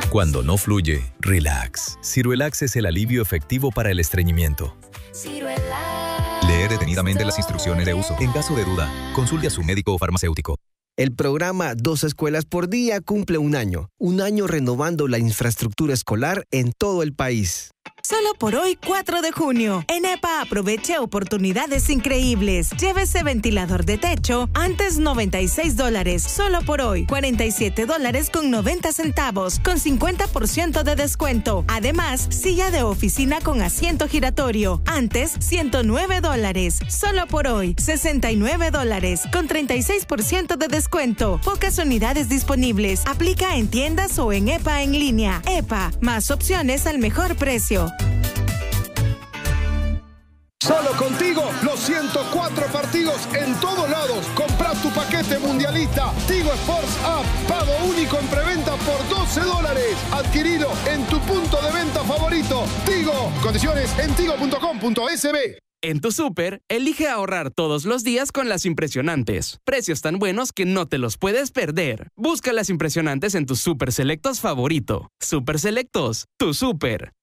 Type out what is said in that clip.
Cuando no fluye, relax. Ciruelax es el alivio efectivo para el estreñimiento. Lee detenidamente las instrucciones de uso. En caso de duda, consulte a su médico o farmacéutico. El programa 2 escuelas por día cumple un año renovando la infraestructura escolar en todo el país. Solo por hoy, 4 de junio, en EPA aproveche oportunidades increíbles. Llévese ventilador de techo, antes $96. Solo por hoy, $47.90 con 50% de descuento. Además, silla de oficina con asiento giratorio, antes $109. Solo por hoy, $69 con 36% de descuento. Pocas unidades disponibles. Aplica en tiendas o en EPA en línea. EPA, más opciones al mejor precio. Solo contigo, los 104 partidos en todos lados. Compra tu paquete mundialista. Tigo Sports App. Pago único en preventa por $12. Adquirido en tu punto de venta favorito. Tigo. Condiciones en tigo.com.sb. En tu súper, elige ahorrar todos los días con las impresionantes. Precios tan buenos que no te los puedes perder. Busca las impresionantes en tu Súper Selectos favorito. Súper Selectos, tu súper.